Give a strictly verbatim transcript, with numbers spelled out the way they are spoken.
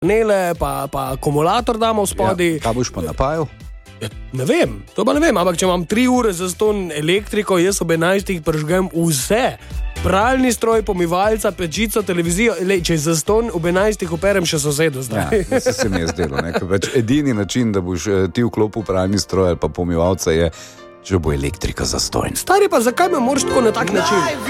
panele, pa, pa akumulator damo v spodi. Ja, kaj boš pa napajal? Ja, ne vem, to pa ne vem, ampak če imam tri ure za ston elektriko, jaz ob enajstih pržgem vse. Pralni stroj, pomivalca, pečico, televizijo, lej, če za ston ob enajstih operem še sosedo zdaj. Ja, se mi je zdelo, ne? Več edini način, da boš ti vklopil pralni stroj ali pa pomivalca je, če bo elektrika zastojna. Stari pa, zakaj me moraš tako na tak način?